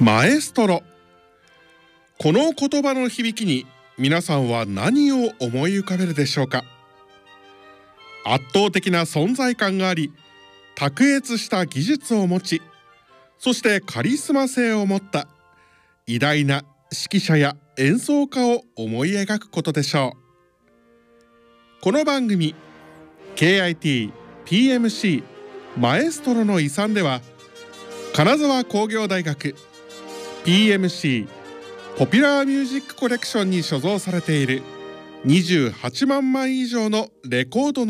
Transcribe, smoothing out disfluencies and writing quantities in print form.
マエストロ。この言葉の響きに皆さんは何を思い浮かべるでしょうか。圧倒的な存在感があり、卓越した技術を持ち、そしてカリスマ性を持った偉大な指揮者や演奏家を思い描くことでしょう。この番組 KIT PMC マエストロの遺産では、金沢工業大学 PMC ポピュラーミュージックコレクションに所蔵されている28万枚以上のレコードの